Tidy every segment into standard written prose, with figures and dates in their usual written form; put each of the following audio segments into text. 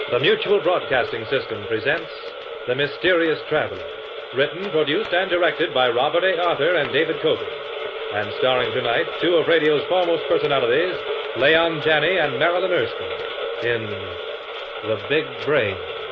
The Mutual Broadcasting System presents The Mysterious Traveler, written, produced, and directed by Robert A. Arthur and David Cogan, and starring tonight two of radio's foremost personalities, Leon Janney and Marilyn Erskine, in The Big Brain.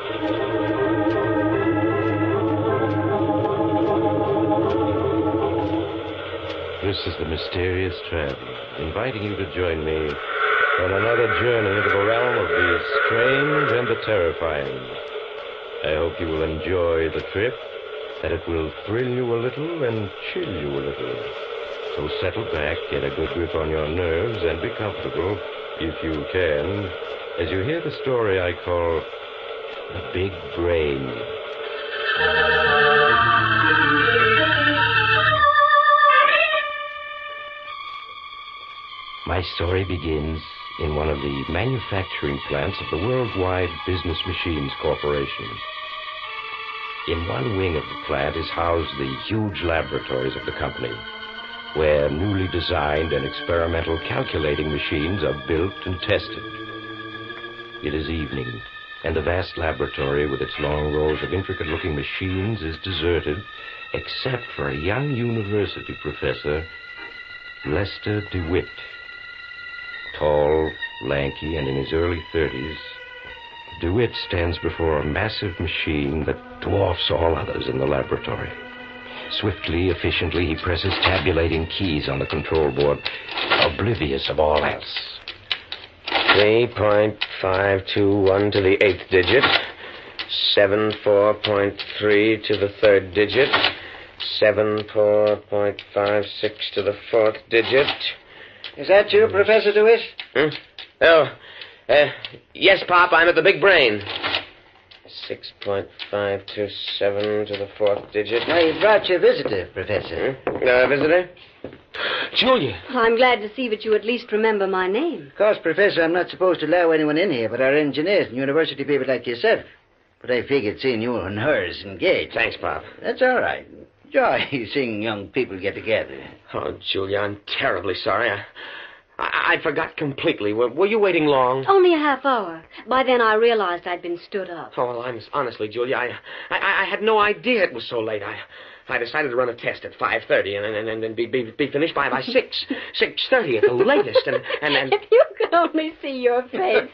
This is The Mysterious Traveler, inviting you to join me on another journey into the realm of the strange and the terrifying. I hope you will enjoy the trip, that it will thrill you a little and chill you a little. So settle back, get a good grip on your nerves, and be comfortable, if you can, as you hear the story I call The Big Brain. My story begins in one of the manufacturing plants of the Worldwide Business Machines Corporation. In one wing of the plant is housed the huge laboratories of the company, where newly designed and experimental calculating machines are built and tested. It is evening, and the vast laboratory with its long rows of intricate-looking machines is deserted, except for a young university professor, Lester DeWitt. Tall, lanky, and in his early 30s, DeWitt stands before a massive machine that dwarfs all others in the laboratory. Swiftly, efficiently, he presses tabulating keys on the control board, oblivious of all else. 3.521 to the 8th digit, 74.3 to the 3rd digit, 74.56 to the 4th digit. Is that you, Professor DeWitt? Yes, Pop, I'm at the Big Brain. 6.527 to the 4th digit. Now, you brought your visitor, Professor. Visitor? Julia. Well, I'm glad to see that you at least remember my name. Of course, Professor, I'm not supposed to allow anyone in here but our engineers and university people like yourself. But I figured seeing you and hers engaged. Thanks, Pop. That's all right. Joy seeing young people get together. Oh, Julia, I'm terribly sorry. I forgot completely. Were you waiting long? Only a half hour. By then I realized I'd been stood up. Oh, well, honestly, Julia, I had no idea it was so late. I decided to run a test at 5:30 and then be finished by 6:30 at the latest. And If you could only see your face.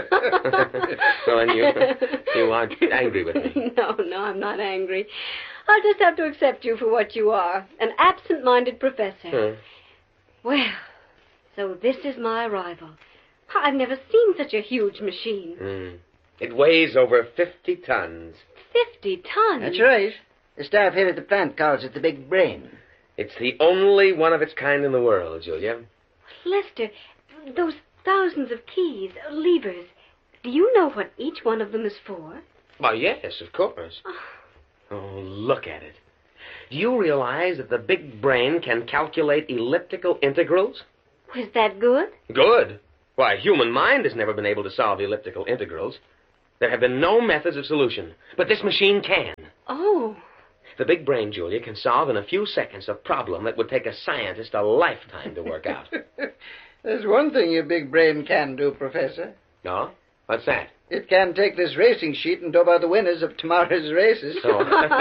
Well, and you aren't angry with me. No, I'm not angry. I'll just have to accept you for what you are, an absent-minded professor. Well, so this is my arrival. I've never seen such a huge machine. It weighs over 50 tons. 50 tons? That's right. The staff here at the plant calls it the Big Brain. It's the only one of its kind in the world, Julia. Lester, those thousands of keys, levers, do you know what each one of them is for? Why, yes, of course. Oh, look at it. Do you realize that the Big Brain can calculate elliptical integrals? Was that good? Good? Why, human mind has never been able to solve elliptical integrals. There have been no methods of solution, but this machine can. Oh. The Big Brain, Julia, can solve in a few seconds a problem that would take a scientist a lifetime to work out. There's one thing your Big Brain can do, Professor. No? What's that? It can take this racing sheet and dope out the winners of tomorrow's races. Oh.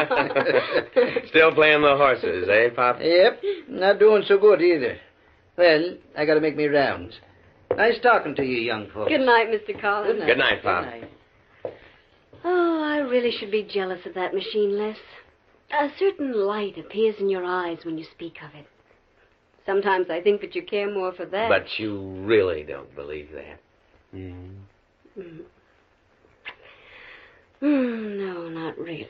Still playing the horses, eh, Pop? Yep. Not doing so good either. Well, I gotta make me rounds. Nice talking to you, young folks. Good night, Mr. Collins. Good night, Pop. Good night. Oh, I really should be jealous of that machine, Les. A certain light appears in your eyes when you speak of it. Sometimes I think that you care more for that. But you really don't believe that. No, not really.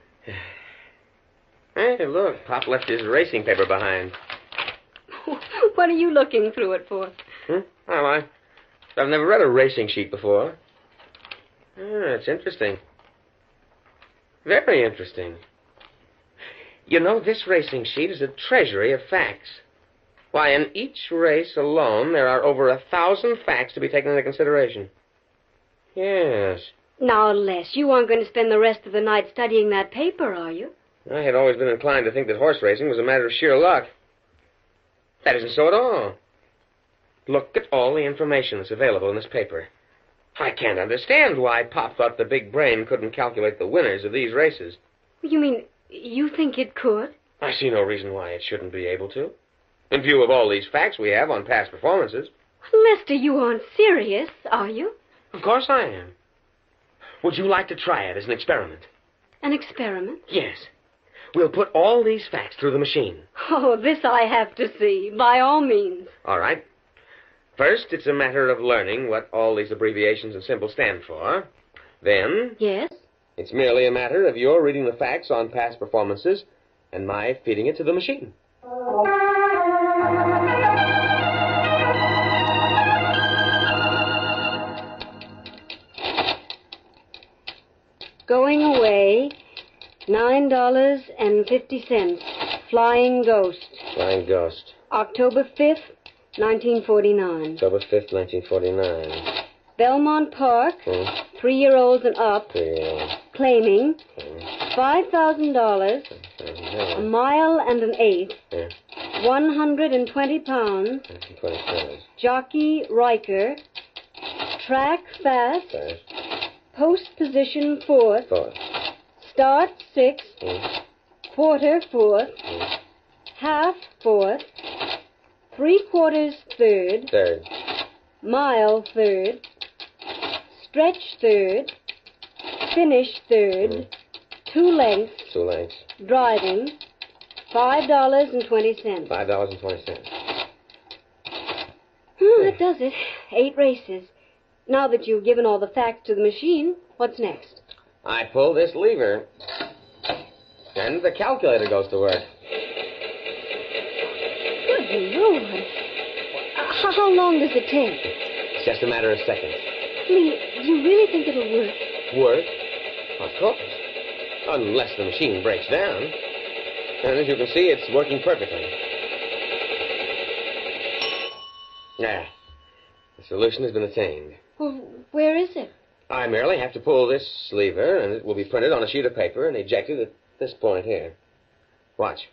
Hey, look, Pop left his racing paper behind. What are you looking through it for? Well, I've never read a racing sheet before. It's interesting. Very interesting. You know, this racing sheet is a treasury of facts. Why, in each race alone, there are over 1,000 facts to be taken into consideration. Yes. Now, Les, you aren't going to spend the rest of the night studying that paper, are you? I had always been inclined to think that horse racing was a matter of sheer luck. That isn't so at all. Look at all the information that's available in this paper. I can't understand why Pop thought the big brain couldn't calculate the winners of these races. You mean you think it could? I see no reason why it shouldn't be able to. In view of all these facts we have on past performances. Lester, you aren't serious, are you? Of course I am. Would you like to try it as an experiment? An experiment? Yes. We'll put all these facts through the machine. Oh, this I have to see, by all means. All right. First, it's a matter of learning what all these abbreviations and symbols stand for. Then... Yes? It's merely a matter of your reading the facts on past performances and my feeding it to the machine. Going away, $9.50. Flying Ghost. Flying Ghost. October 5th, 1949. October 5th, 1949. Belmont Park, 3-year-olds and up, claiming $5,000, a mile and an eighth, 120 pounds, jockey Riker, track fast, post position fourth, start sixth, quarter fourth, half fourth, 3/4 third, mile third, stretch third, finish third, 2 lengths, driving, $5.20. $5.20. That does it. 8 races. Now that you've given all the facts to the machine, what's next? I pull this lever, and the calculator goes to work. Good Lord. How long does it take? It's just a matter of seconds. Lee, do you really think it'll work? Work? Of course. Unless the machine breaks down. And as you can see, it's working perfectly. There. The solution has been attained. Well, where is it? I merely have to pull this lever, and it will be printed on a sheet of paper and ejected at this point here. Watch.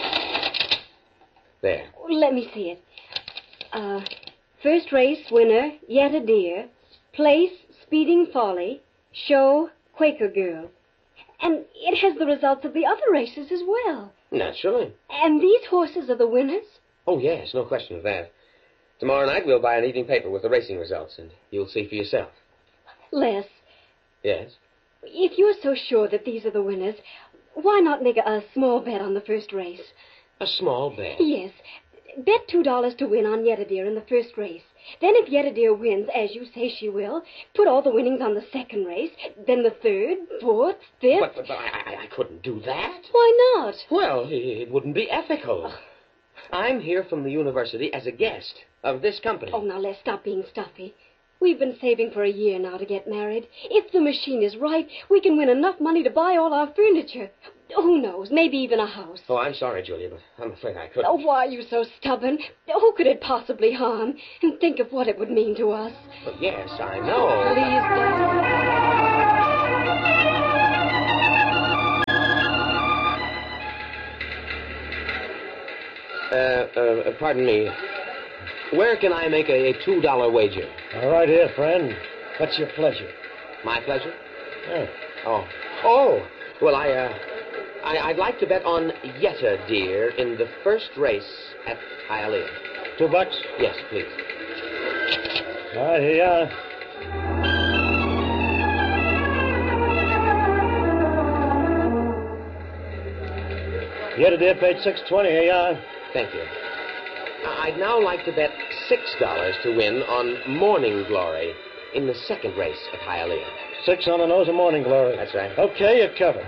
There. Let me see it. First race winner, Yetta Deer. Place, Speeding Folly. Show, Quaker Girl. And it has the results of the other races as well. Naturally. And these horses are the winners? Oh, yes, no question of that. Tomorrow night we'll buy an evening paper with the racing results, and you'll see for yourself. Les. Yes? If you're so sure that these are the winners, why not make a small bet on the first race? A small bet? Yes. Bet $2 to win on Yetta Deer in the first race. Then if Yetta Deer wins, as you say she will, put all the winnings on the second race, then the third, fourth, fifth... But I couldn't do that. Why not? Well, it wouldn't be ethical. I'm here from the university as a guest of this company. Oh, now let's stop being stuffy. We've been saving for a year now to get married. If the machine is right, we can win enough money to buy all our furniture. Who knows, maybe even a house. Oh, I'm sorry, Julia, but I'm afraid I couldn't. Oh, why are you so stubborn? Who could it possibly harm? And think of what it would mean to us. But yes, I know. Please don't. Pardon me. Where can I make a $2 wager? All right here, friend. What's your pleasure? My pleasure? Yeah. Oh, well, I'd like to bet on Yetta Deer in the first race at Hialeah. $2? Yes, please. All right, here you are. Yetta Deer paid $6.20. Here you are. Thank you. I'd now like to bet $6 to win on Morning Glory in the second race at Hialeah. 6 on the nose of Morning Glory. That's right. Okay, you're covered.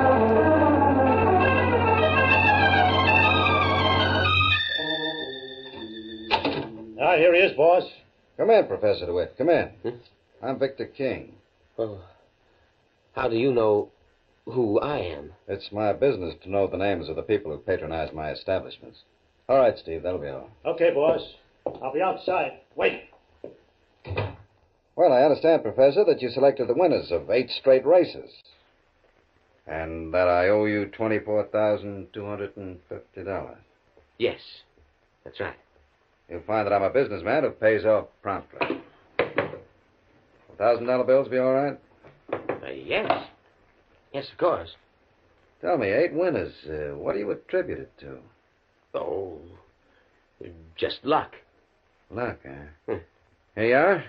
All right, here he is, boss. Come in, Professor DeWitt. Come in. I'm Victor King. Oh. How do you know who I am? It's my business to know the names of the people who patronize my establishments. All right, Steve, that'll be all. Okay, boss. I'll be outside. Wait. Well, I understand, Professor, that you selected the winners of 8 straight races. And that I owe you $24,250. Yes, that's right. You'll find that I'm a businessman who pays off promptly. $1,000 bills be all right? Yes. Yes, of course. Tell me, 8 winners. What do you attribute it to? Oh, just luck. Luck, huh? Here you are.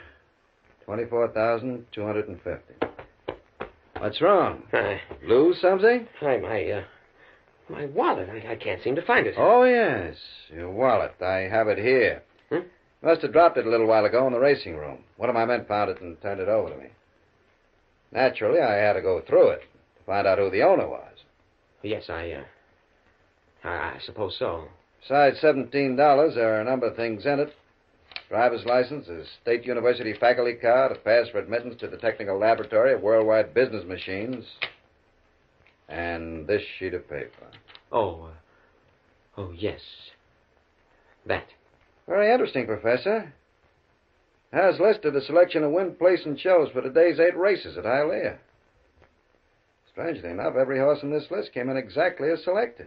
24,250. What's wrong? Lose something? My wallet. I can't seem to find it. Oh, yes. Your wallet. I have it here. Must have dropped it a little while ago in the racing room. One of my men found it and turned it over to me. Naturally, I had to go through it to find out who the owner was. Yes, I suppose so. Besides $17, there are a number of things in it. Driver's license, a state university faculty card, a pass for admittance to the technical laboratory of Worldwide Business Machines, and this sheet of paper. Oh, yes. That. Very interesting, Professor. Has listed a selection of win, place, and shows for today's 8 races at Hialeah. Strangely enough, every horse in this list came in exactly as selected.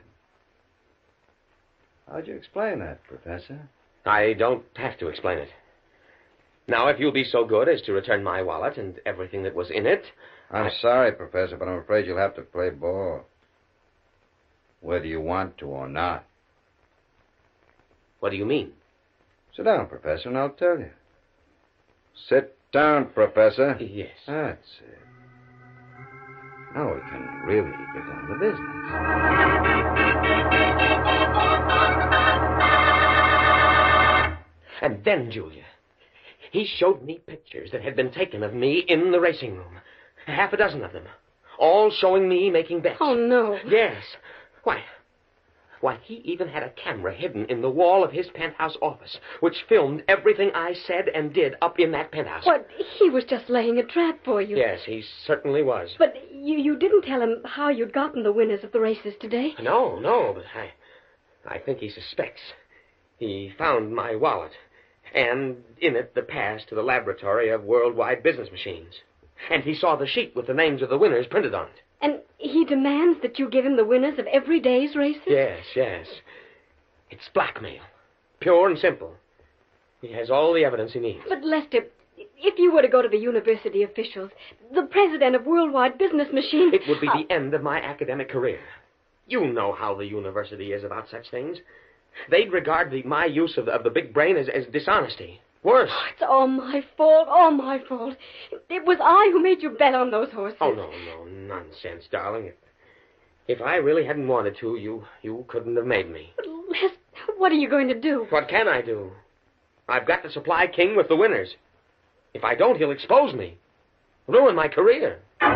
How'd you explain that, Professor? I don't have to explain it. Now, if you'll be so good as to return my wallet and everything that was in it... I'm sorry, Professor, but I'm afraid you'll have to play ball. Whether you want to or not. What do you mean? Sit down, Professor, and I'll tell you. Sit down, Professor. Yes. That's it. Now we can really get down to business. And then, Julia, he showed me pictures that had been taken of me in the racing room. 6 of them. All showing me making bets. Oh, no. Yes. Why, he even had a camera hidden in the wall of his penthouse office, which filmed everything I said and did up in that penthouse. What? He was just laying a trap for you. Yes, he certainly was. But you didn't tell him how you'd gotten the winners of the races today? No, but I think he suspects. He found my wallet, and in it the pass to the laboratory of Worldwide Business Machines. And he saw the sheet with the names of the winners printed on it. And he demands that you give him the winners of every day's races? Yes. It's blackmail. Pure and simple. He has all the evidence he needs. But, Lester, if you were to go to the university officials, the president of Worldwide Business Machines... It would be the end of my academic career. You know how the university is about such things. They'd regard my use of the big brain as dishonesty. Worse. Oh, it's all my fault. It was I who made you bet on those horses. Oh, no, nonsense, darling. If I really hadn't wanted to, you couldn't have made me. But, Les, what are you going to do? What can I do? I've got to supply King with the winners. If I don't, he'll expose me. Ruin my career.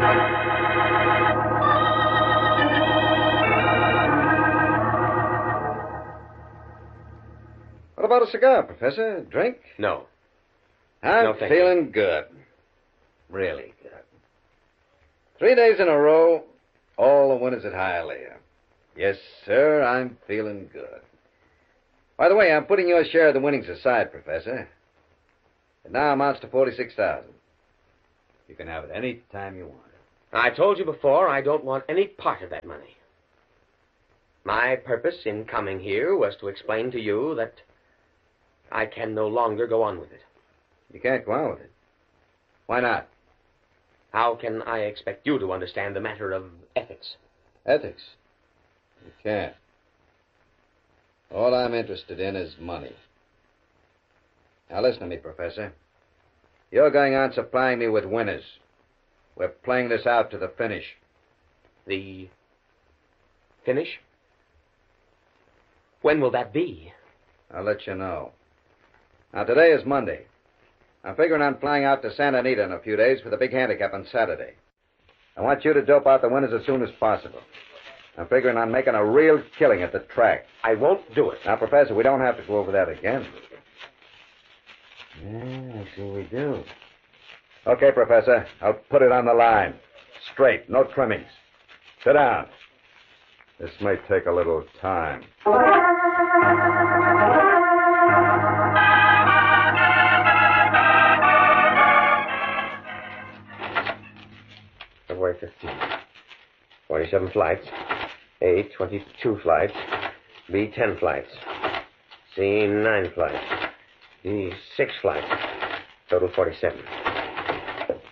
What about a cigar, Professor? Drink? No. I'm thank feeling good. Really good. 3 days in a row, all the winners at Hialeah. Yes, sir, I'm feeling good. By the way, I'm putting your share of the winnings aside, Professor. It now amounts to $46,000. You can have it any time you want it. I told you before I don't want any part of that money. My purpose in coming here was to explain to you that I can no longer go on with it. You can't go on with it. Why not? How can I expect you to understand the matter of ethics? Ethics? You can't. All I'm interested in is money. Now listen to me, Professor. You're going on supplying me with winners. We're playing this out to the finish. The finish? When will that be? I'll let you know. Now, today is Monday. I'm figuring on flying out to Santa Anita in a few days for the big handicap on Saturday. I want you to dope out the winners as soon as possible. I'm figuring on making a real killing at the track. I won't do it. Now, Professor, we don't have to go over that again. Yeah, I see we do. Okay, Professor. I'll put it on the line. Straight, no trimmings. Sit down. This may take a little time. February 15th. 47 flights. A, 22 flights. B, 10 flights. C, 9 flights. D, 6 flights. Total 47.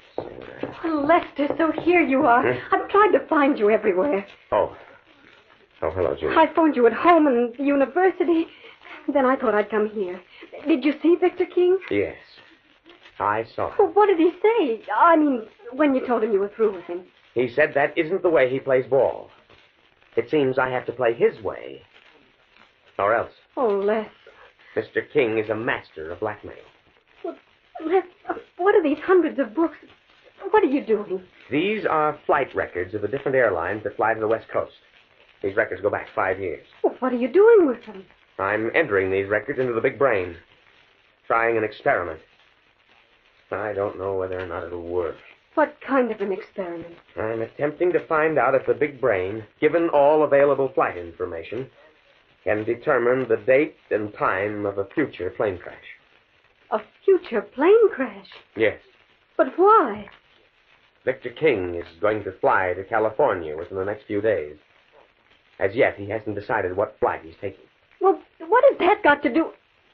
Lester, so here you are. I've tried to find you everywhere. Oh, hello, Julia. I phoned you at home and the university. Then I thought I'd come here. Did you see Victor King? Yes, I saw him. Well, what did he say? I mean, when you told him you were through with him. He said that isn't the way he plays ball. It seems I have to play his way. Or else. Oh, Les. Mr. King is a master of blackmail. Well, Les, what are these hundreds of books? What are you doing? These are flight records of the different airlines that fly to the West Coast. These records go back 5 years. Well, what are you doing with them? I'm entering these records into the big brain. Trying an experiment. I don't know whether or not it'll work. What kind of an experiment? I'm attempting to find out if the big brain, given all available flight information, can determine the date and time of a future plane crash. A future plane crash? Yes. But why? Victor King is going to fly to California within the next few days. As yet, he hasn't decided what flight he's taking. Well, what has that got to do...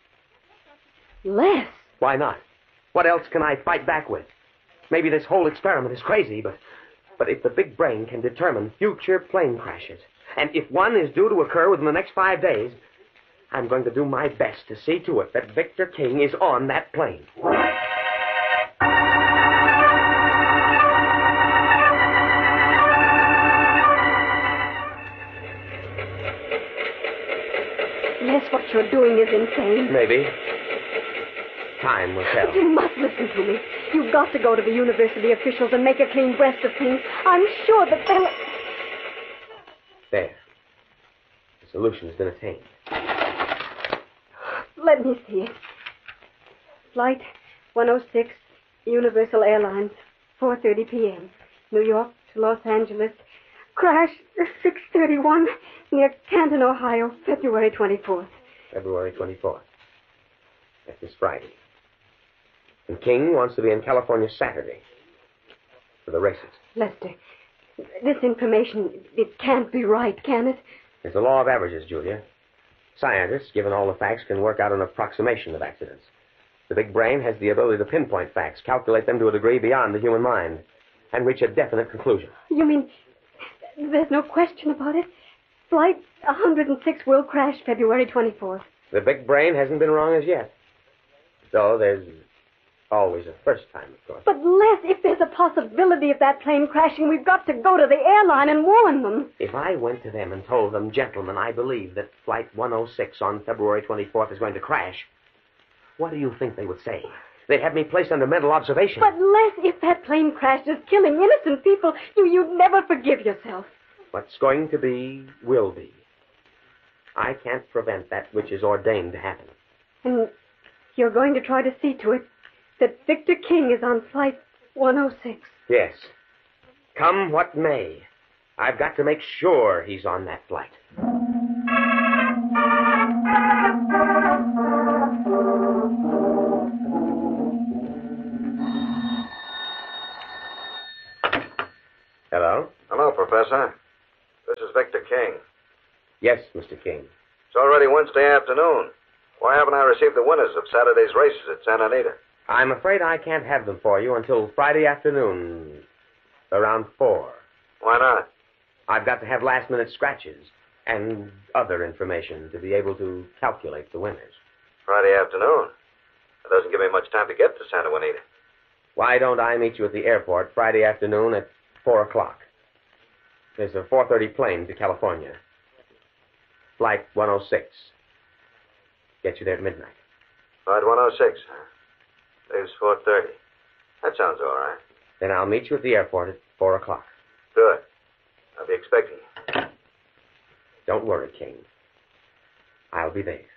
Les. Why not? What else can I fight back with? Maybe this whole experiment is crazy, but if the big brain can determine future plane crashes, and if one is due to occur within the next 5 days, I'm going to do my best to see to it that Victor King is on that plane. Les, what you're doing is insane. Maybe. Time will tell. But you must listen to me. You've got to go to the university officials and make a clean breast of things. I'm sure that they'll... There. The solution has been attained. Let me see it. Flight 106, Universal Airlines, 4:30 p.m. New York to Los Angeles. Crash 6:31 near Canton, Ohio, February 24th. February 24th. That's this Friday. And King wants to be in California Saturday for the races. Lester, this information, it can't be right, can it? It's the law of averages, Julia. Scientists, given all the facts, can work out an approximation of accidents. The big brain has the ability to pinpoint facts, calculate them to a degree beyond the human mind, and reach a definite conclusion. You mean there's no question about it? Flight 106 will crash February 24th. The big brain hasn't been wrong as yet. Though there's always a first time, of course. But, Les, if there's a possibility of that plane crashing, we've got to go to the airline and warn them. If I went to them and told them, gentlemen, I believe that Flight 106 on February 24th is going to crash, what do you think they would say? They'd have me placed under mental observation. But, Les, if that plane crashes, killing innocent people, you'd never forgive yourself. What's going to be, will be. I can't prevent that which is ordained to happen. And you're going to try to see to it that Victor King is on Flight 106. Yes. Come what may, I've got to make sure he's on that flight. Hello? Hello, Professor. This is Victor King. Yes, Mr. King. It's already Wednesday afternoon. Why haven't I received the winners of Saturday's races at Santa Anita? I'm afraid I can't have them for you until Friday afternoon, around 4. Why not? I've got to have last-minute scratches and other information to be able to calculate the winners. Friday afternoon? That doesn't give me much time to get to Santa Anita. Why don't I meet you at the airport Friday afternoon at 4 o'clock? There's a 4:30 plane to California. Flight 106. Get you there at midnight. Flight 106, huh? Leaves 4:30. That sounds all right. Then I'll meet you at the airport at 4 o'clock. Good. I'll be expecting you. Don't worry, King. I'll be there.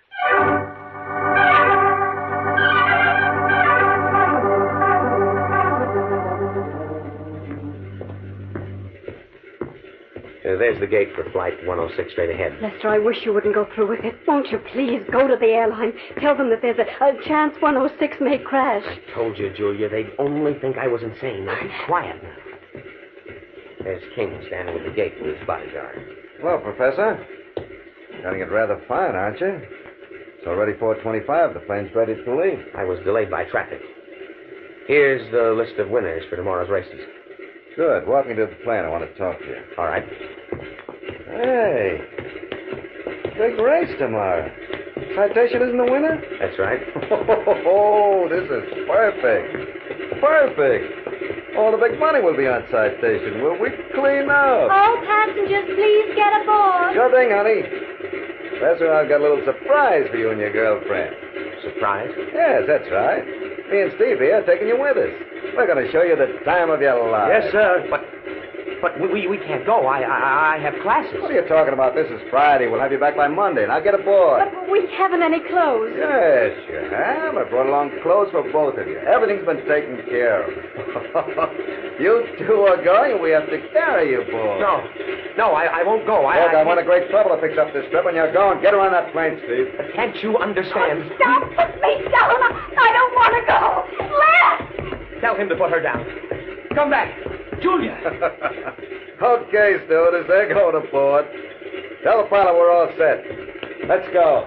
There's the gate for Flight 106 straight ahead. Lester, I wish you wouldn't go through with it. Won't you please go to the airline? Tell them that there's a chance 106 may crash. I told you, Julia, they'd only think I was insane. Now be quiet now. There's King standing at the gate with his bodyguard. Well, Professor. Getting it rather fine, aren't you? It's already 4:25. The plane's ready to leave. I was delayed by traffic. Here's the list of winners for tomorrow's races. Good. Walk me to the plane. I want to talk to you. All right. Hey. Big race tomorrow. Citation isn't the winner? That's right. Oh, this is perfect. Perfect. All the big money will be on Citation. Will we clean up? All passengers, please get aboard. Sure thing, honey. Professor, I've got a little surprise for you and your girlfriend. Surprise? Yes, that's right. Me and Steve here are taking you with us. We're going to show you the time of your life. Yes, sir. But we can't go. I have classes. What are you talking about? This is Friday. We'll have you back by Monday. Now get aboard. But we haven't any clothes. Yes, you have. I brought along clothes for both of you. Everything's been taken care of. You two are going, and we have to carry you, boy. No, I won't go. Look, I'm in a great trouble to fix up this trip, and you're going. Get her on that plane, Steve. Can't you understand? Stop! Put me down! I don't want to go! Les! Tell him to put her down. Come back. Julia. Okay, stewardess, they're going aboard. Tell the pilot we're all set. Let's go.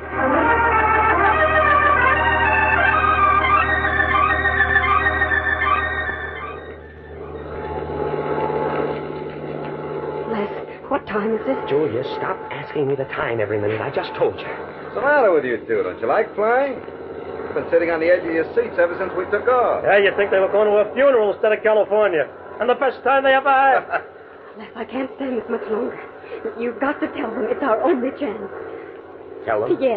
Les, what time is it? Julia, stop asking me the time every minute. I just told you. What's the matter with you two? Don't you like flying? You've been sitting on the edge of your seats ever since we took off. Yeah, you'd think they were going to a funeral instead of California. And the best time they ever had. Les, I can't stand this much longer. You've got to tell them it's our only chance. Tell them? Yes.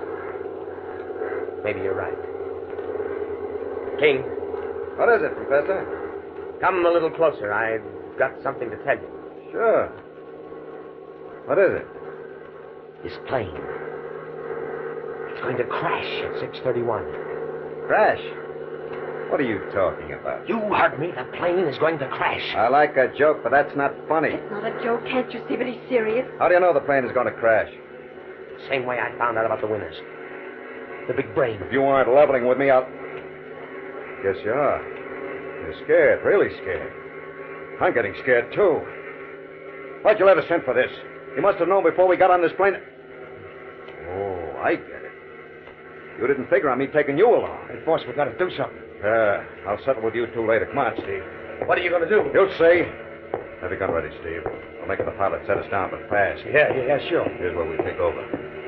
Maybe you're right. King. What is it, Professor? Come a little closer. I've got something to tell you. Sure. What is it? This plane. It's going to crash at 6:31. Crash? What are you talking about? You heard me. The plane is going to crash. I like a joke, but that's not funny. It's not a joke, can't you see? But he's serious. How do you know the plane is going to crash? Same way I found out about the winners. The big brain. If you aren't leveling with me, I'll... Yes, you are. You're scared, really scared. I'm getting scared, too. Why'd you let us in for this? You must have known before we got on this plane... Oh, I get it. You didn't figure on me taking you along. Hey, boss, we got to do something. I'll settle with you two later. Come on, Steve. What are you going to do? You'll see. Have your gun ready, Steve. I'll make the pilot set us down, but fast. Yeah, sure. Here's where we take over.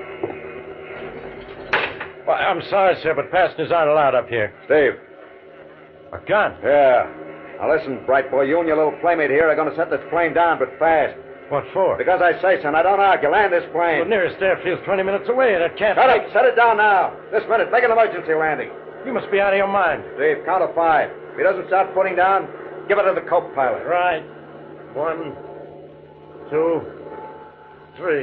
Well, I'm sorry, sir, but passengers aren't allowed up here. Steve. A gun? Yeah. Now listen, bright boy, you and your little playmate here are going to set this plane down, but fast. What for? Because I say so, and I don't argue. Land this plane. The nearest airfield's 20 minutes away, and it can't... Shut up. Set it down now. This minute. Make an emergency landing. You must be out of your mind. Steve, count to 5. If he doesn't start putting down, give it to the co-pilot. Right. 1, 2, 3,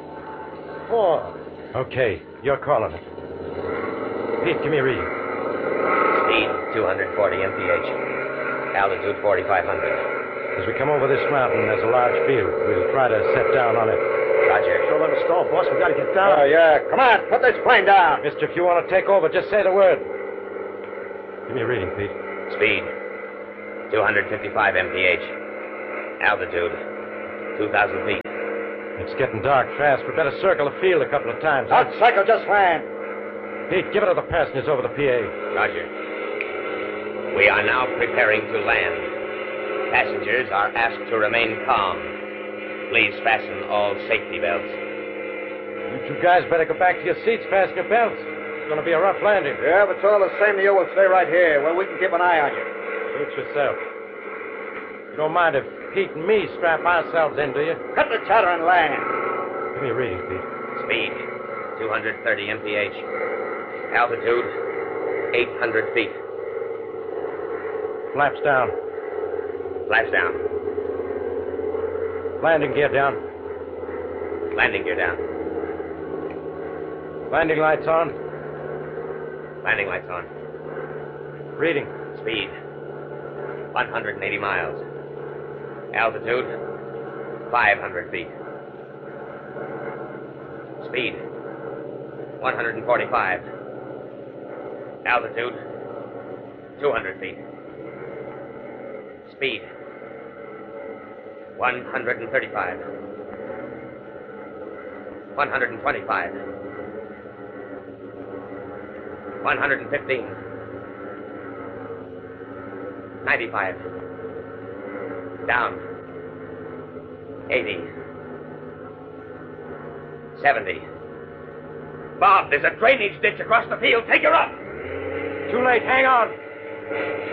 4. Okay, you're calling it. Pete, give me a reading. Speed 240 mph. Altitude 4,500. As we come over this mountain, there's a large field. We'll try to set down on it. Roger. Don't let us stall, boss. We got to get down. Oh, yeah. Come on. Put this plane down. Mister, if you want to take over, just say the word. Give me a reading, Pete. Speed 255 mph. Altitude 2,000 feet. It's getting dark fast. We better circle the field a couple of times. Don't cycle, just land. Pete, give it to the passengers over the PA. Roger. We are now preparing to land. Passengers are asked to remain calm. Please fasten all safety belts. You two guys better go back to your seats, fasten your belts. It's going to be a rough landing. Yeah, but it's all the same to you. We'll stay right here where we can keep an eye on you. Suit yourself. You don't mind if Pete and me strap ourselves in, do you? Cut the chatter and land. Give me a reading, Pete. Speed 230 mph. Altitude 800 feet. Flaps down. Flaps down. Landing gear down. Landing gear down. Landing lights on. Landing lights on. Reading. Speed 180 miles. Altitude 500 feet. Speed 145. Altitude 200 feet. Speed 135. 125. 115. 95. Down. 80. 70. Bob, there's a drainage ditch across the field. Take her up. Too late. Hang on.